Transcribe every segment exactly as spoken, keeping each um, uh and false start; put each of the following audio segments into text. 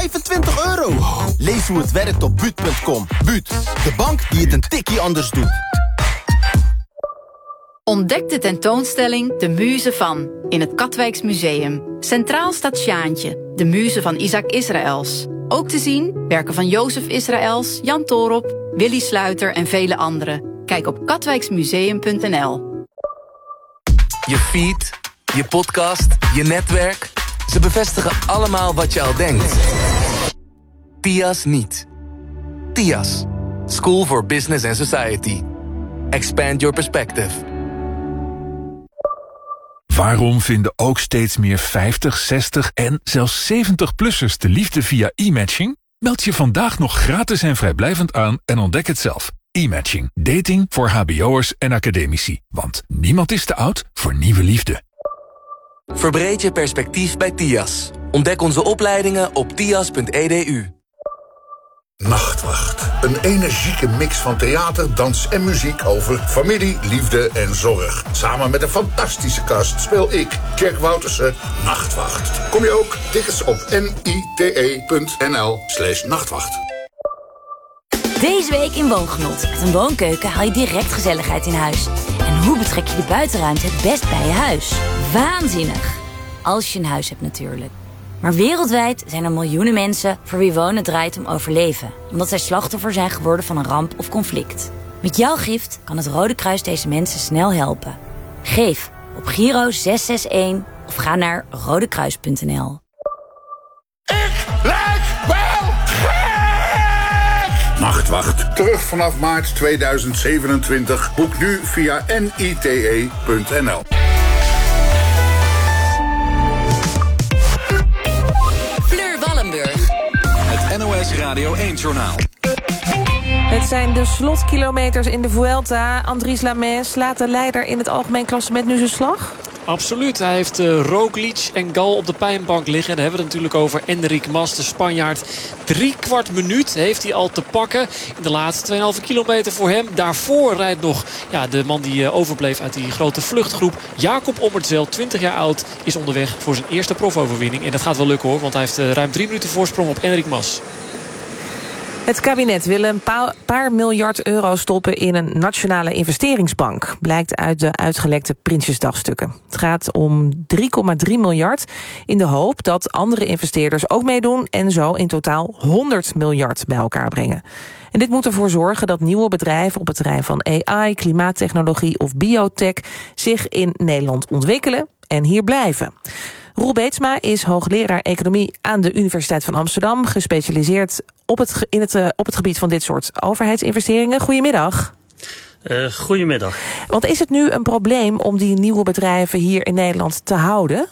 vijfentwintig euro. Lees hoe het werkt op buut punt com. Buut, de bank die het een tikkie anders doet. Ontdek de tentoonstelling De Muze van in het Katwijks Museum. Centraal staat Sjaantje, de muze van Isaac Israëls. Ook te zien werken van Jozef Israëls, Jan Toorop, Willy Sluiter en vele anderen. Kijk op katwijksmuseum punt n l. Je feed, je podcast, je netwerk. Ze bevestigen allemaal wat je al denkt. T I A S niet. T I A S. School for Business and Society. Expand your perspective. Waarom vinden ook steeds meer vijftig, zestig en zelfs zeventig-plussers de liefde via e-matching? Meld je vandaag nog gratis en vrijblijvend aan en ontdek het zelf. E-matching. Dating voor hbo'ers en academici. Want niemand is te oud voor nieuwe liefde. Verbreed je perspectief bij T I A S. Ontdek onze opleidingen op tias punt e d u. Nachtwacht. Een energieke mix van theater, dans en muziek over familie, liefde en zorg. Samen met een fantastische cast speel ik, Jack Woutersen, Nachtwacht. Kom je ook? Tickets op nite punt n l slash nachtwacht. Deze week in Woongenot. Met een woonkeuken haal je direct gezelligheid in huis. En hoe betrek je de buitenruimte het best bij je huis? Waanzinnig. Als je een huis hebt natuurlijk. Maar wereldwijd zijn er miljoenen mensen voor wie wonen draait om overleven. Omdat zij slachtoffer zijn geworden van een ramp of conflict. Met jouw gift kan het Rode Kruis deze mensen snel helpen. Geef op Giro zes zes een of ga naar rodekruis punt n l. Ik lijk wel gek! Nachtwacht. Terug vanaf maart tweeduizend zevenentwintig. Boek nu via nite punt n l. Het N O S Radio één-journaal. Het zijn de slotkilometers in de Vuelta. Andries Lames, laat de leider in het algemeen klassement nu zijn slag? Absoluut. Hij heeft uh, Roglic en Gal op de pijnbank liggen. En dan hebben we het natuurlijk over Enric Mas, de Spanjaard. Drie kwart minuut heeft hij al te pakken in de laatste twee komma vijf kilometer voor hem. Daarvoor rijdt nog ja, de man die uh, overbleef uit die grote vluchtgroep. Jacob Ommertzeel, twintig jaar oud, is onderweg voor zijn eerste profoverwinning. En dat gaat wel lukken hoor, want hij heeft uh, ruim drie minuten voorsprong op Enric Mas. Het kabinet wil een pa- paar miljard euro stoppen in een nationale investeringsbank. Blijkt uit de uitgelekte Prinsjesdagstukken. Het gaat om drie komma drie miljard in de hoop dat andere investeerders ook meedoen en zo in totaal honderd miljard bij elkaar brengen. En dit moet ervoor zorgen dat nieuwe bedrijven op het terrein van A I, klimaattechnologie of biotech zich in Nederland ontwikkelen en hier blijven. Roel Beetsma is hoogleraar economie aan de Universiteit van Amsterdam, gespecialiseerd op het, in het, uh, op het gebied van dit soort overheidsinvesteringen. Goedemiddag. Uh, goedemiddag. Want is het nu een probleem om die nieuwe bedrijven hier in Nederland te houden?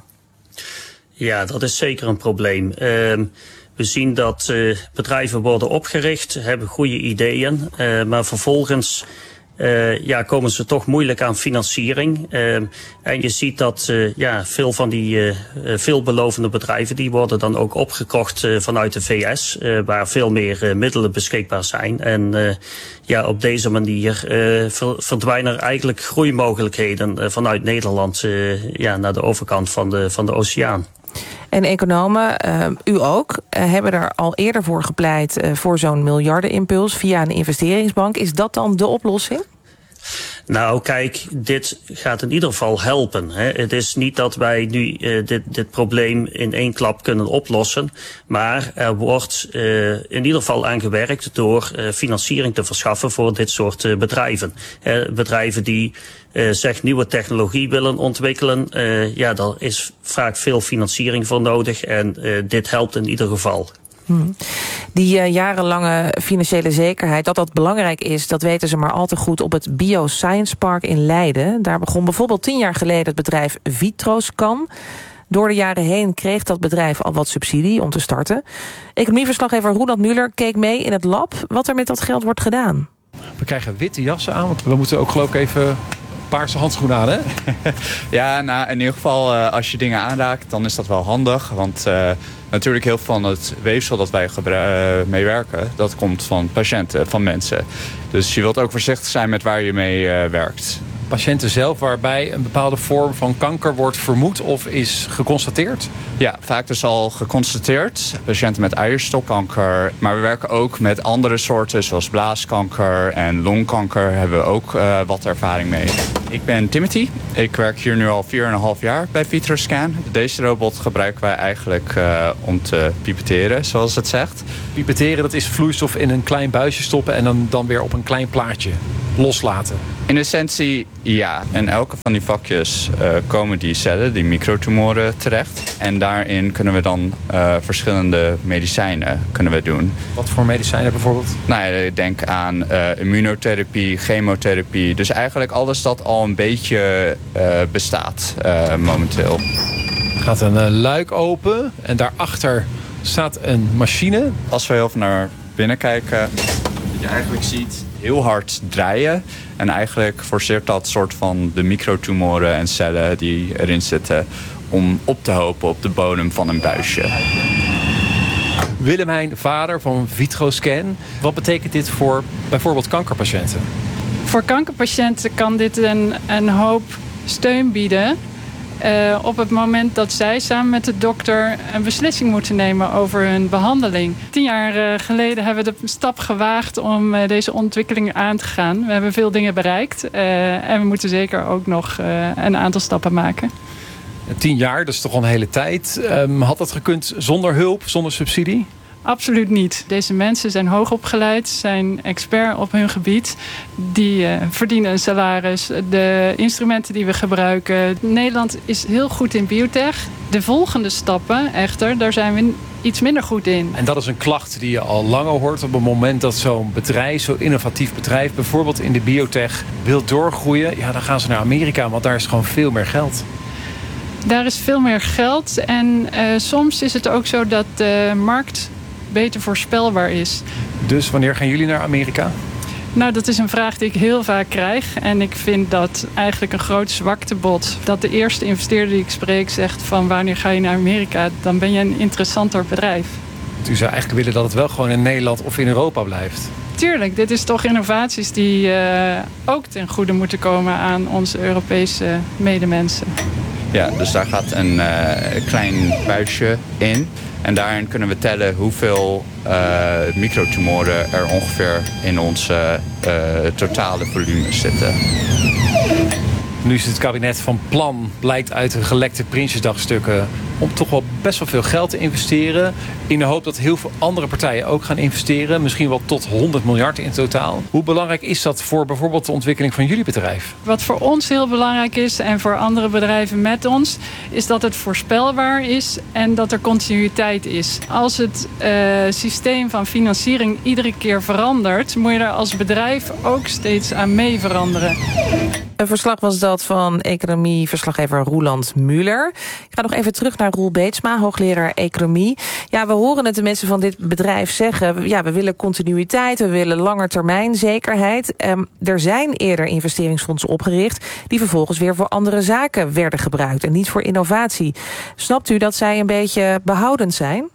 Ja, dat is zeker een probleem. Uh, we zien dat uh, bedrijven worden opgericht, hebben goede ideeën, uh, maar vervolgens Uh, ja, komen ze toch moeilijk aan financiering. Uh, en je ziet dat uh, ja, veel van die uh, veelbelovende bedrijven, die worden dan ook opgekocht uh, vanuit de V S, uh, waar veel meer uh, middelen beschikbaar zijn. En uh, ja, op deze manier uh, ver, verdwijnen er eigenlijk groeimogelijkheden uh, vanuit Nederland uh, ja, naar de overkant van de, van de oceaan. En economen, uh, u ook, uh, hebben er al eerder voor gepleit uh, voor zo'n miljardenimpuls via een investeringsbank. Is dat dan de oplossing? Nou, kijk, dit gaat in ieder geval helpen. Hè. Het is niet dat wij nu uh, dit, dit probleem in één klap kunnen oplossen. Maar er wordt uh, in ieder geval aan gewerkt door uh, financiering te verschaffen voor dit soort uh, bedrijven. Uh, bedrijven die uh, zeg nieuwe technologie willen ontwikkelen. Uh, ja, daar is vaak veel financiering voor nodig. En uh, dit helpt in ieder geval. Hmm. Die uh, jarenlange financiële zekerheid, dat dat belangrijk is, dat weten ze maar al te goed op het Bioscience Park in Leiden. Daar begon bijvoorbeeld tien jaar geleden het bedrijf Vitroscan. Door de jaren heen kreeg dat bedrijf al wat subsidie om te starten. Economieverslaggever Roland Muller keek mee in het lab wat er met dat geld wordt gedaan. We krijgen witte jassen aan, want we moeten ook geloof ik even paarse handschoenen aan, hè? Ja, nou, in ieder geval uh, als je dingen aanraakt, dan is dat wel handig. Want uh, natuurlijk heel veel van het weefsel dat wij gebru- uh, mee werken, dat komt van patiënten, van mensen. Dus je wilt ook voorzichtig zijn met waar je mee uh, werkt. patiënten zelf waarbij een bepaalde vorm van kanker wordt vermoed of is geconstateerd? Ja, vaak dus al geconstateerd. Patiënten met eierstokkanker. Maar we werken ook met andere soorten zoals blaaskanker en longkanker. Hebben we ook uh, wat ervaring mee. Ik ben Timothy. Ik werk hier nu al vier en een half jaar bij VitroScan. Deze robot gebruiken wij eigenlijk uh, om te pipeteren, zoals het zegt. Pipeteren, dat is vloeistof in een klein buisje stoppen en dan, dan weer op een klein plaatje loslaten. In essentie, ja. In elke van die vakjes uh, komen die cellen, die microtumoren, terecht. En daarin kunnen we dan uh, verschillende medicijnen kunnen we doen. Wat voor medicijnen bijvoorbeeld? Nou ja, denk aan uh, immunotherapie, chemotherapie. Dus eigenlijk alles dat al een beetje uh, bestaat uh, momenteel. Er gaat een uh, luik open en daarachter staat een machine. Als we heel even naar binnen kijken, wat je eigenlijk ziet, heel hard draaien. En eigenlijk forceert dat soort van de microtumoren en cellen die erin zitten om op te hopen op de bodem van een buisje. Willemijn, vader van VitroScan. Wat betekent dit voor bijvoorbeeld kankerpatiënten? Voor kankerpatiënten kan dit een, een hoop steun bieden. Uh, op het moment dat zij samen met de dokter een beslissing moeten nemen over hun behandeling. Tien jaar uh, geleden hebben we de stap gewaagd om uh, deze ontwikkeling aan te gaan. We hebben veel dingen bereikt uh, en we moeten zeker ook nog uh, een aantal stappen maken. Tien jaar, dat is toch al een hele tijd. Um, had dat gekund zonder hulp, zonder subsidie? Absoluut niet. Deze mensen zijn hoogopgeleid, zijn expert op hun gebied. Die uh, verdienen een salaris. De instrumenten die we gebruiken. Nederland is heel goed in biotech. De volgende stappen echter, daar zijn we iets minder goed in. En dat is een klacht die je al langer hoort op het moment dat zo'n bedrijf, zo'n innovatief bedrijf, bijvoorbeeld in de biotech, wil doorgroeien. Ja, dan gaan ze naar Amerika, want daar is gewoon veel meer geld. Daar is veel meer geld en uh, soms is het ook zo dat de markt beter voorspelbaar is. Dus wanneer gaan jullie naar Amerika? Nou, dat is een vraag die ik heel vaak krijg. En ik vind dat eigenlijk een groot zwaktebod. Dat de eerste investeerder die ik spreek zegt van wanneer ga je naar Amerika? Dan ben je een interessanter bedrijf. U zou eigenlijk willen dat het wel gewoon in Nederland of in Europa blijft? Tuurlijk, dit is toch innovaties die uh, ook ten goede moeten komen aan onze Europese medemensen. Ja, dus daar gaat een uh, klein buisje in. En daarin kunnen we tellen hoeveel uh, microtumoren er ongeveer in onze uh, totale volume zitten. Nu is het kabinet van plan, blijkt uit de gelekte Prinsjesdagstukken, om toch wel best wel veel geld te investeren. In de hoop dat heel veel andere partijen ook gaan investeren. Misschien wel tot honderd miljard in totaal. Hoe belangrijk is dat voor bijvoorbeeld de ontwikkeling van jullie bedrijf? Wat voor ons heel belangrijk is en voor andere bedrijven met ons, is dat het voorspelbaar is en dat er continuïteit is. Als het uh, systeem van financiering iedere keer verandert, moet je daar als bedrijf ook steeds aan mee veranderen. Een verslag was dat van economieverslaggever Roeland Muller. Ik ga nog even terug naar Roel Beetsma, hoogleraar economie. Ja, we horen het de mensen van dit bedrijf zeggen. Ja, we willen continuïteit, we willen langetermijnzekerheid. Um, er zijn eerder investeringsfondsen opgericht die vervolgens weer voor andere zaken werden gebruikt en niet voor innovatie. Snapt u dat zij een beetje behoudend zijn?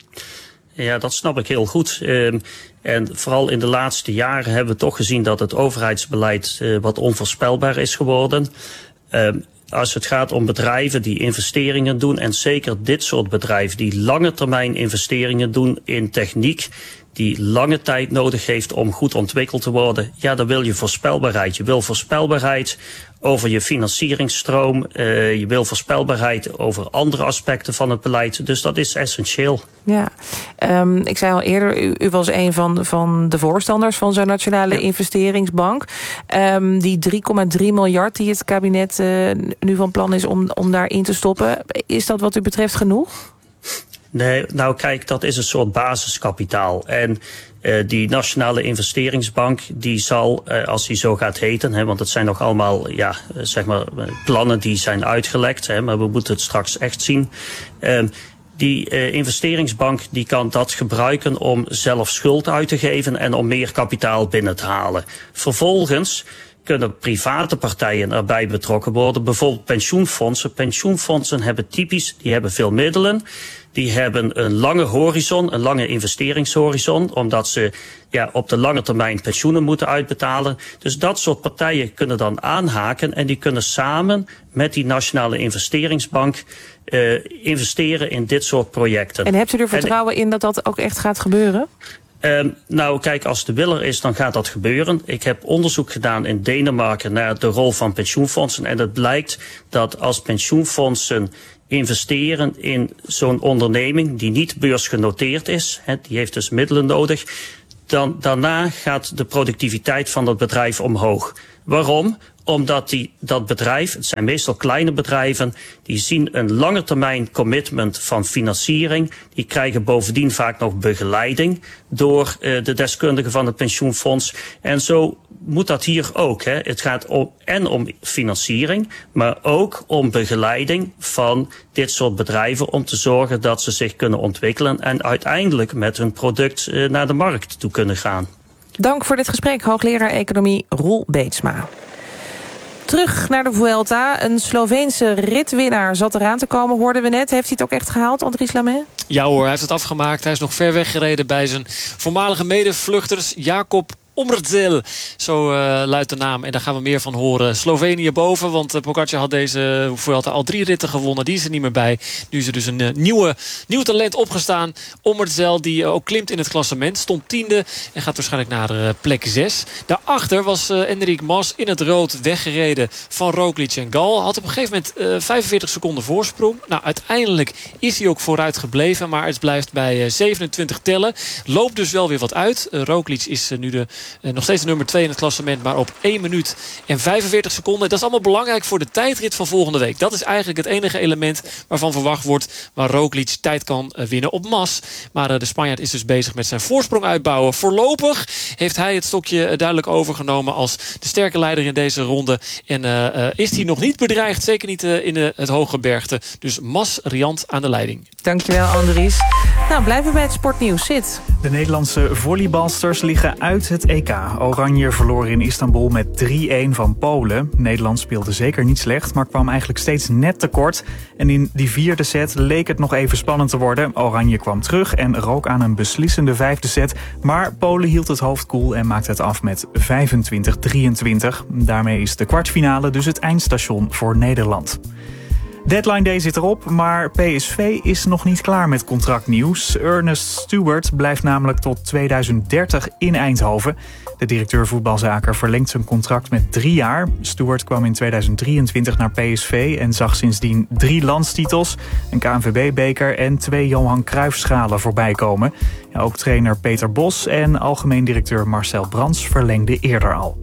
Ja, dat snap ik heel goed. Uh, en vooral in de laatste jaren hebben we toch gezien dat het overheidsbeleid uh, wat onvoorspelbaar is geworden. Uh, als het gaat om bedrijven die investeringen doen, en zeker dit soort bedrijven die lange termijn investeringen doen in techniek, die lange tijd nodig heeft om goed ontwikkeld te worden, ja, dan wil je voorspelbaarheid. Je wil voorspelbaarheid over je financieringsstroom. Uh, je wil voorspelbaarheid over andere aspecten van het beleid. Dus dat is essentieel. Ja, um, ik zei al eerder, u, u was een van, van de voorstanders van zo'n nationale ja. investeringsbank. Um, die drie komma drie miljard die het kabinet uh, nu van plan is om, om daarin te stoppen. Is dat wat u betreft genoeg? Nee, nou kijk, dat is een soort basiskapitaal. En uh, die Nationale Investeringsbank, die zal, uh, als die zo gaat heten, hè, want het zijn nog allemaal, ja, zeg maar, plannen die zijn uitgelekt, hè, maar we moeten het straks echt zien. Uh, Die uh, investeringsbank die kan dat gebruiken om zelf schuld uit te geven en om meer kapitaal binnen te halen. Vervolgens kunnen private partijen erbij betrokken worden. Bijvoorbeeld pensioenfondsen. Pensioenfondsen hebben typisch, die hebben veel middelen. die hebben een lange horizon, een lange investeringshorizon, omdat ze ja, op de lange termijn pensioenen moeten uitbetalen. Dus dat soort partijen kunnen dan aanhaken en die kunnen samen met die Nationale Investeringsbank uh, investeren in dit soort projecten. En hebt u er vertrouwen en, in dat dat ook echt gaat gebeuren? Uh, nou, kijk, als de wil er is, dan gaat dat gebeuren. Ik heb onderzoek gedaan in Denemarken naar de rol van pensioenfondsen. En het blijkt dat als pensioenfondsen investeren in zo'n onderneming die niet beursgenoteerd is, hè, die heeft dus middelen nodig, dan daarna gaat de productiviteit van dat bedrijf omhoog. Waarom? Omdat die, dat bedrijf, het zijn meestal kleine bedrijven, die zien een langetermijn commitment van financiering. Die krijgen bovendien vaak nog begeleiding door uh, de deskundigen van het pensioenfonds. En zo moet dat hier ook. Hè. Het gaat om, en om financiering, maar ook om begeleiding van dit soort bedrijven om te zorgen dat ze zich kunnen ontwikkelen en uiteindelijk met hun product uh, naar de markt toe kunnen gaan. Dank voor dit gesprek, hoogleraar economie Roel Beetsma. Terug naar de Vuelta. Een Sloveense ritwinnaar zat eraan te komen, hoorden we net. Heeft hij het ook echt gehaald, Andries Lamet? Ja hoor, hij heeft het afgemaakt. Hij is nog ver weggereden bij zijn voormalige medevluchters Jakob Omerzel, zo uh, luidt de naam. En daar gaan we meer van horen. Slovenië boven, want uh, Pogacar had deze Vuelta al drie ritten gewonnen. Die is er niet meer bij. Nu is er dus een uh, nieuwe, nieuw talent opgestaan. Omerzel, die uh, ook klimt in het klassement. Stond tiende en gaat waarschijnlijk naar uh, plek zes. Daarachter was uh, Enric Mas in het rood weggereden van Roglic en Gal. Had op een gegeven moment uh, vijfenveertig seconden voorsprong. Nou, uiteindelijk is hij ook vooruit gebleven. Maar het blijft bij uh, zevenentwintig tellen. Loopt dus wel weer wat uit. Uh, Roglic is uh, nu de Uh, nog steeds de nummer twee in het klassement, maar op één minuut en vijfenveertig seconden. Dat is allemaal belangrijk voor de tijdrit van volgende week. Dat is eigenlijk het enige element waarvan verwacht wordt waar Roglic tijd kan uh, winnen op Mas. Maar uh, de Spanjaard is dus bezig met zijn voorsprong uitbouwen. Voorlopig heeft hij het stokje uh, duidelijk overgenomen als de sterke leider in deze ronde. En uh, uh, is hij nog niet bedreigd, zeker niet uh, in uh, het Hooggebergte. Dus Mas riant aan de leiding. Dankjewel, Andries. Nou, blijven we bij het sportnieuws. Zit. De Nederlandse volleybalsters liggen uit het E K. Oranje verloor in Istanbul met drie-een van Polen. Nederland speelde zeker niet slecht, maar kwam eigenlijk steeds net tekort. En in die vierde set leek het nog even spannend te worden. Oranje kwam terug en rook aan een beslissende vijfde set. Maar Polen hield het hoofd koel en maakte het af met vijfentwintig drieëntwintig. Daarmee is de kwartfinale dus het eindstation voor Nederland. Deadline Day zit erop, maar P S V is nog niet klaar met contractnieuws. Ernest Stewart blijft namelijk tot tweeduizend dertig in Eindhoven. De directeur voetbalzaken verlengt zijn contract met drie jaar. Stewart kwam in tweeduizend drieëntwintig naar P S V en zag sindsdien drie landstitels, een K N V B-beker en twee Johan Cruijffschalen voorbij komen. Ja, ook trainer Peter Bos en algemeen directeur Marcel Brands verlengden eerder al.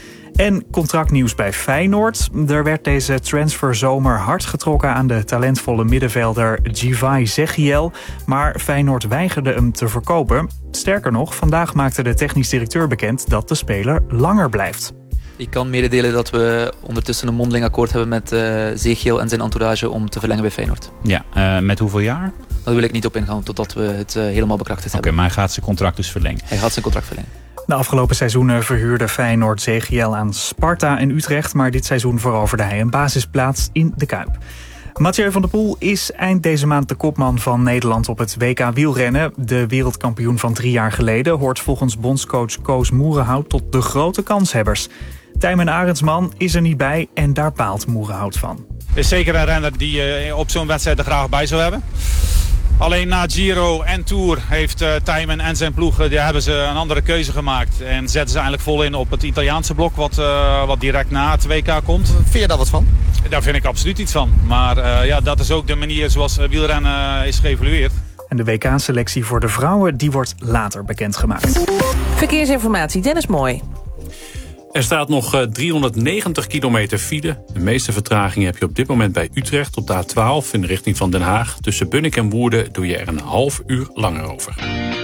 En contractnieuws bij Feyenoord. Er werd deze transferzomer hard getrokken aan de talentvolle middenvelder Givay Zegiel. Maar Feyenoord weigerde hem te verkopen. Sterker nog, vandaag maakte de technisch directeur bekend dat de speler langer blijft. Ik kan mededelen dat we ondertussen een mondeling akkoord hebben met uh, Zegiel en zijn entourage om te verlengen bij Feyenoord. Ja, uh, met hoeveel jaar? Daar wil ik niet op ingaan totdat we het uh, helemaal bekrachtigd hebben. Oké, maar hij gaat zijn contract dus verlengen? Hij gaat zijn contract verlengen. De afgelopen seizoenen verhuurde Feyenoord Zegiel aan Sparta en Utrecht, maar dit seizoen veroverde hij een basisplaats in de Kuip. Mathieu van der Poel is eind deze maand de kopman van Nederland op het W K wielrennen. De wereldkampioen van drie jaar geleden hoort volgens bondscoach Koos Moerenhout tot de grote kanshebbers. Tijmen Arendsman is er niet bij en daar baalt Moerenhout van. Het is zeker een renner die je op zo'n wedstrijd er graag bij zou hebben. Alleen na Giro en Tour heeft uh, Tijmen en zijn ploeg die hebben ze een andere keuze gemaakt. En zetten ze eigenlijk vol in op het Italiaanse blok wat, uh, wat direct na het W K komt. Vind je daar wat van? Daar vind ik absoluut iets van. Maar uh, ja, dat is ook de manier zoals wielrennen is geëvolueerd. En de W K-selectie voor de vrouwen die wordt later bekendgemaakt. Verkeersinformatie, Dennis Mooi. Er staat nog driehonderdnegentig kilometer file. De meeste vertraging heb je op dit moment bij Utrecht op de A twaalf in de richting van Den Haag. Tussen Bunnik en Woerden doe je er een half uur langer over.